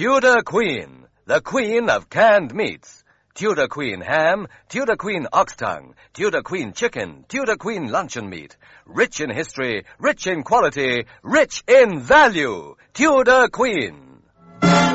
Tudor Queen, the queen of canned meats. Tudor Queen ham, Tudor Queen ox tongue, Tudor Queen chicken, Tudor Queen luncheon meat. Rich in history, rich in quality, rich in value. Tudor Queen.